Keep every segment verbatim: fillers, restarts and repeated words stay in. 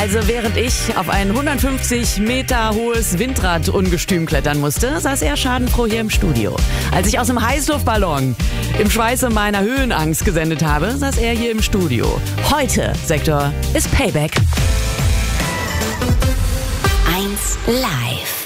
Also während ich auf ein hundertfünfzig Meter hohes Windrad-Ungestüm klettern musste, saß er schadenfroh hier im Studio. Als ich aus dem Heißluftballon im Schweiße meiner Höhenangst gesendet habe, saß er hier im Studio. Heute, Sektor, ist Payback. eins Live.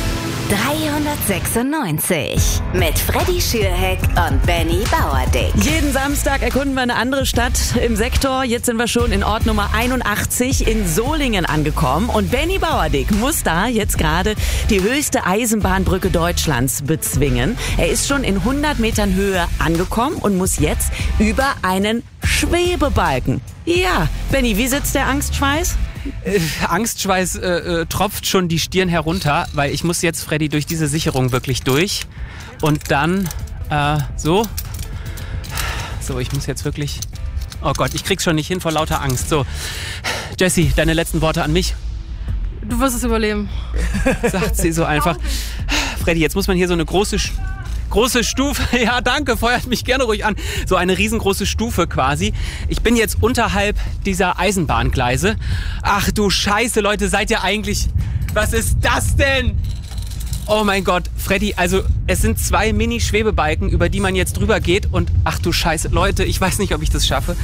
dreihundertsechsundneunzig mit Freddy Schürheck und Benny Bauerdick. Jeden Samstag erkunden wir eine andere Stadt im Sektor. Jetzt sind wir schon in Ort Nummer einundachtzig in Solingen angekommen. Und Benny Bauerdick muss da jetzt gerade die höchste Eisenbahnbrücke Deutschlands bezwingen. Er ist schon in hundert Metern Höhe angekommen und muss jetzt über einen Schwebebalken. Ja, Benny, wie sitzt der Angstschweiß? Äh, Angstschweiß äh, äh, tropft schon die Stirn herunter, weil ich muss jetzt, Freddy, durch diese Sicherung wirklich durch. Und dann, äh, so. So, ich muss jetzt wirklich... Oh Gott, ich krieg's schon nicht hin vor lauter Angst. So, Jessie, deine letzten Worte an mich. Du wirst es überleben. Sagt sie so einfach. Freddy, jetzt muss man hier so eine große... Sch- Große Stufe, ja danke, feuert mich gerne ruhig an. So eine riesengroße Stufe quasi. Ich bin jetzt unterhalb dieser Eisenbahngleise. Ach du Scheiße, Leute, seid ihr eigentlich... Was ist das denn? Oh mein Gott, Freddy, also es sind zwei Mini-Schwebebalken, über die man jetzt drüber geht. Und ach du Scheiße, Leute, ich weiß nicht, ob ich das schaffe.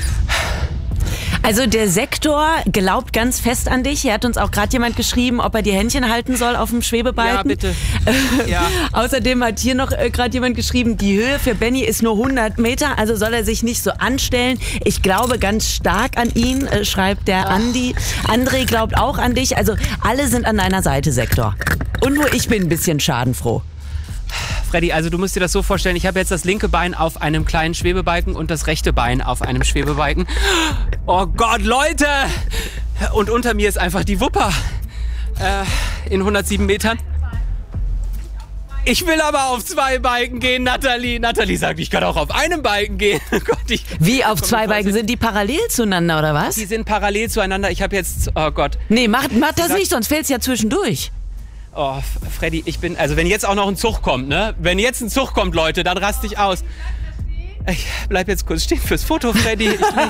Also der Sektor glaubt ganz fest an dich. Hier hat uns auch gerade jemand geschrieben, ob er die Händchen halten soll auf dem Schwebebalken. Ja, bitte. Ja. Außerdem hat hier noch äh, gerade jemand geschrieben, die Höhe für Benny ist nur hundert Meter, also soll er sich nicht so anstellen. Ich glaube ganz stark an ihn, äh, schreibt der Andi. André glaubt auch an dich. Also alle sind an deiner Seite, Sektor. Und nur ich bin ein bisschen schadenfroh. Freddy, also du musst dir das so vorstellen, ich habe jetzt das linke Bein auf einem kleinen Schwebebalken und das rechte Bein auf einem Schwebebalken. Oh Gott, Leute! Und unter mir ist einfach die Wupper äh, in hundertsieben Metern. Ich will aber auf zwei Balken gehen, Nathalie. Nathalie sagt, ich kann auch auf einem Balken gehen. Gott, ich, Wie auf zwei Balken? Sind die parallel zueinander oder was? Die sind parallel zueinander. Ich habe jetzt, oh Gott. Nee, mach, mach das nicht, sonst fällt's ja zwischendurch. Oh, Freddy, ich bin, also wenn jetzt auch noch ein Zug kommt, ne? Wenn jetzt ein Zug kommt, Leute, dann raste ich aus. Ich bleib jetzt kurz stehen fürs Foto, Freddy. Ich, ich,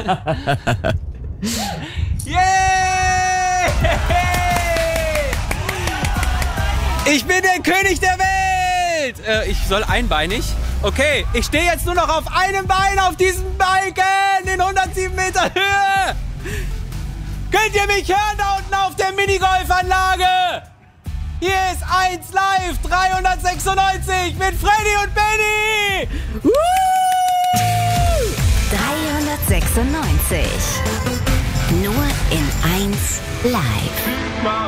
yeah! Ich bin der König der Welt! Äh, ich soll einbeinig. Okay, ich stehe jetzt nur noch auf einem Bein auf diesem Balken in hundertsieben Meter Höhe! Könnt ihr mich hören da unten auf der Minigolfanlage? Hier ist eins Live dreihundertsechsundneunzig mit Freddy und Benny! Woo! dreihundertsechsundneunzig. Nur in eins Live.